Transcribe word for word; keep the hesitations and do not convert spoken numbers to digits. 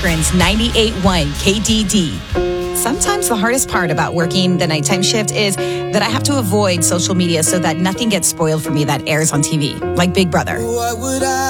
Akron's ninety-eight point one K D D. Sometimes the hardest part about working the nighttime shift is that I have to avoid social media so that nothing gets spoiled for me that airs on T V, like Big Brother.